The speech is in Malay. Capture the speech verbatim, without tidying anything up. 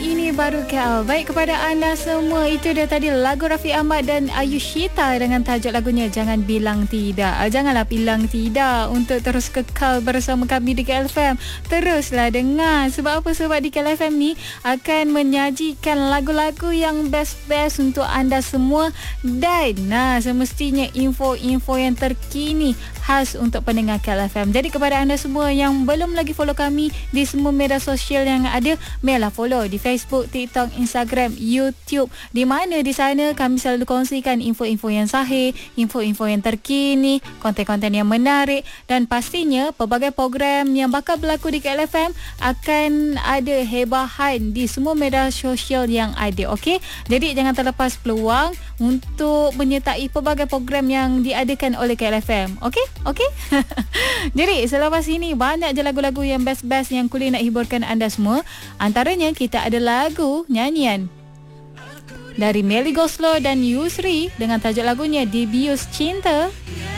ini baru K L. Baik, kepada anda semua, itu dia tadi lagu Raffi Ahmad dan Ayushita dengan tajuk lagunya Jangan Bilang Tidak. Janganlah bilang tidak untuk terus kekal bersama kami di K L F M. Teruslah dengar. Sebab apa? Sebab di K L F M ni akan menyajikan lagu-lagu yang best-best untuk anda semua. Dan nah, semestinya info-info yang terkini khas untuk pendengar K L F M. Jadi kepada anda semua yang belum lagi follow kami di semua media sosial yang ada, marilah follow di Facebook, TikTok, Instagram, YouTube, di mana di sana kami selalu kongsikan info-info yang sahih, info-info yang terkini, konten-konten yang menarik, dan pastinya pelbagai program yang bakal berlaku di K L F M akan ada hebahan di semua media sosial yang ada. Okey, jadi jangan terlepas peluang untuk menyertai pelbagai program yang diadakan oleh K L F M. Okey, okey. Jadi selepas ini banyak je lagu-lagu yang best-best yang Kuli nak hiburkan anda semua. Antaranya kita ada lagu nyanyian dari Melly Goslow dan Yusri dengan tajuk lagunya Dibius Cinta.